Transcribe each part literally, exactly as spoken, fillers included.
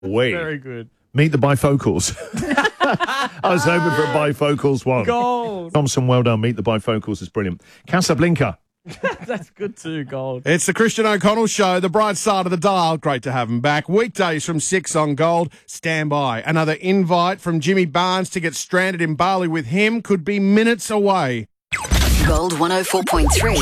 Wait. Very good. Meet the bifocals. I was hoping for a bifocals one. Gold. Thompson, well done. Meet the bifocals is brilliant. Casablanca. That's good too, Gold. It's the Christian O'Connell Show, the bright side of the dial. Great to have him back. Weekdays from six on Gold. Stand by. Another invite from Jimmy Barnes to get stranded in Bali with him could be minutes away. Gold one oh four point three.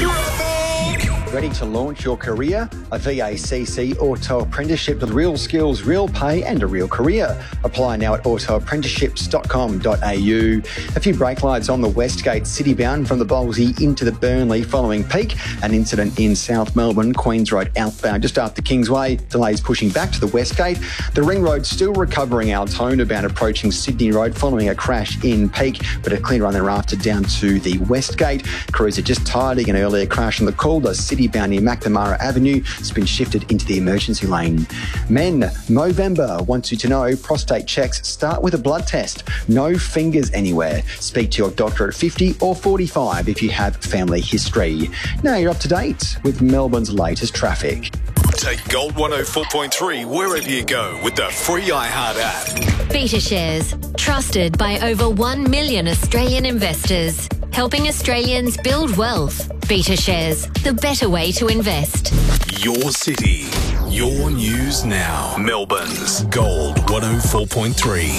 Ready to launch your career? A V A C C auto apprenticeship with real skills, real pay and a real career. Apply now at auto apprenticeships dot com dot a u. A few brake lights on the Westgate citybound from the Bolsey into the Burnley following peak. An incident in South Melbourne, Queens Road outbound just after Kingsway. Delays pushing back to the Westgate. The Ring Road still recovering Altona bound approaching Sydney Road following a crash in peak, but a clear run thereafter down to the Westgate. Crews are just tidying an earlier crash on the Calder City bound near McNamara Avenue. It's been shifted into the emergency lane. Men, Movember wants you to know prostate checks start with a blood test. No fingers anywhere. Speak to your doctor at fifty or forty-five if you have family history. Now you're up to date with Melbourne's latest traffic. Take Gold one oh four point three wherever you go with the free iHeart app. BetaShares, trusted by over one million Australian investors, helping Australians build wealth. BetaShares, the better way to invest. Your city, your news now. Melbourne's Gold one oh four point three.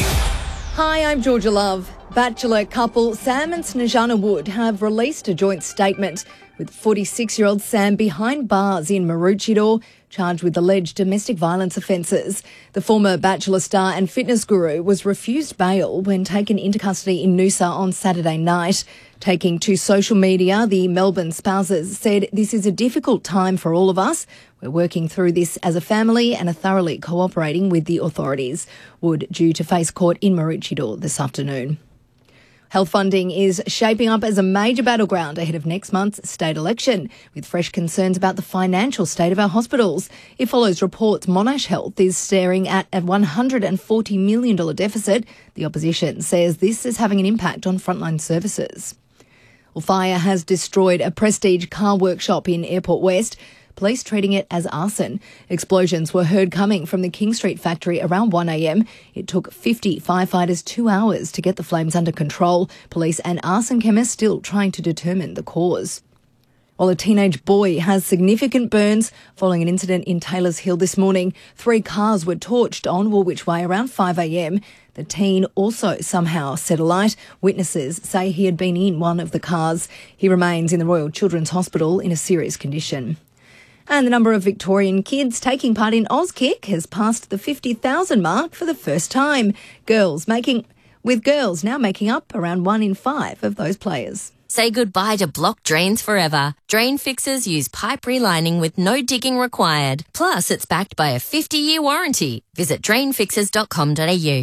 Hi, I'm Georgia Love. Bachelor couple Sam and Snejana Wood have released a joint statement with forty-six-year-old Sam behind bars in Maroochydore, charged with alleged domestic violence offences. The former Bachelor star and fitness guru was refused bail when taken into custody in Noosa on Saturday night. Taking to social media, the Melbourne spouses said, "This is a difficult time for all of us. We're working through this as a family and are thoroughly cooperating with the authorities." Wood due to face court in Maroochydore this afternoon. Health funding is shaping up as a major battleground ahead of next month's state election, with fresh concerns about the financial state of our hospitals. It follows reports Monash Health is staring at a one hundred forty million dollars deficit. The opposition says this is having an impact on frontline services. Well, fire has destroyed a prestige car workshop in Airport West, police treating it as arson. Explosions were heard coming from the King Street factory around one a m. It took fifty firefighters two hours to get the flames under control. Police and arson chemists still trying to determine the cause. While a teenage boy has significant burns following an incident in Taylors Hill this morning, three cars were torched on Woolwich Way around five a m. The teen also somehow set alight. Witnesses say he had been in one of the cars. He remains in the Royal Children's Hospital in a serious condition. And the number of Victorian kids taking part in Auskick has passed the fifty thousand mark for the first time. Girls making, with girls now making up around one in five of those players. Say goodbye to blocked drains forever. Drain fixers use pipe relining with no digging required. Plus, it's backed by a fifty-year warranty. Visit drain fixers dot com dot a u.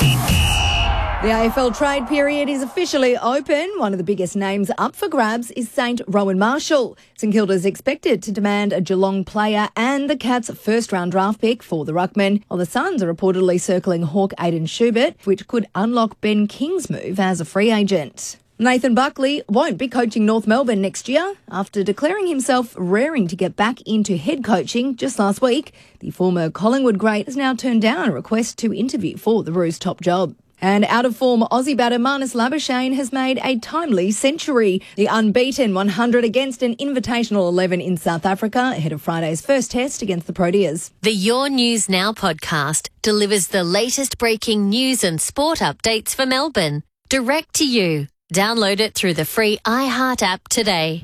The A F L trade period is officially open. One of the biggest names up for grabs is Saint Rowan Marshall. St Kilda's expected to demand a Geelong player and the Cats' first-round draft pick for the ruckman, while the Suns are reportedly circling Hawk Aidan Schubert, which could unlock Ben King's move as a free agent. Nathan Buckley won't be coaching North Melbourne next year after declaring himself raring to get back into head coaching just last week. The former Collingwood great has now turned down a request to interview for the Roos' top job. And out-of-form Aussie batter Marnus Labuschagne has made a timely century. The unbeaten one hundred against an invitational eleven in South Africa ahead of Friday's first test against the Proteas. The Your News Now podcast delivers the latest breaking news and sport updates for Melbourne, direct to you. Download it through the free iHeart app today.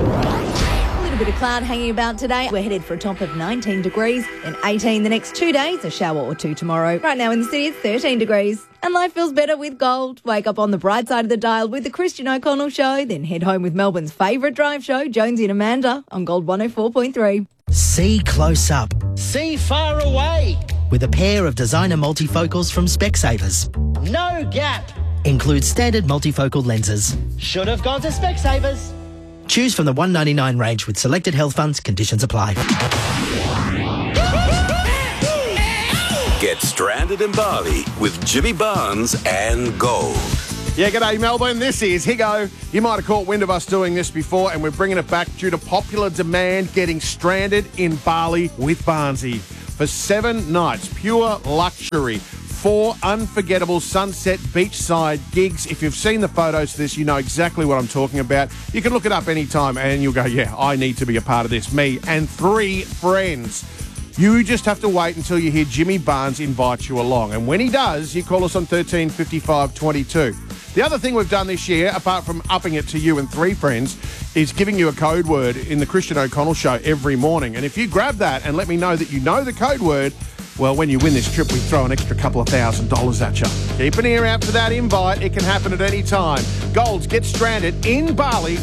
A little bit of cloud hanging about today. We're headed for a top of nineteen degrees, then eighteen the next two days, a shower or two tomorrow. Right now in the city, it's thirteen degrees. And life feels better with Gold. Wake up on the bright side of the dial with the Christian O'Connell Show, then head home with Melbourne's favourite drive show, Jonesy and Amanda, on Gold one oh four point three. See close up. See far away. With a pair of designer multifocals from Specsavers. No gap. Includes standard multifocal lenses. Should have gone to Specsavers. Choose from the one ninety-nine range with selected health funds. Conditions apply. Get stranded in Bali with Jimmy Barnes and Gold. Yeah, g'day Melbourne. This is Higo. You might have caught wind of us doing this before, and we're bringing it back due to popular demand, getting stranded in Bali with Barnesy. for seven nights. Pure luxury. Four unforgettable sunset beachside gigs. If you've seen the photos of this, you know exactly what I'm talking about. You can look it up anytime and you'll go, yeah, I need to be a part of this. Me and three friends. You just have to wait until you hear Jimmy Barnes invite you along. And when he does, you call us on thirteen fifty-five twenty-two. The other thing we've done this year, apart from upping it to you and three friends, is giving you a code word in the Christian O'Connell show every morning. And if you grab that and let me know that you know the code word, well, when you win this trip, we throw an extra couple of thousand dollars at you. Keep an ear out for that invite. It can happen at any time. Golds get stranded in Bali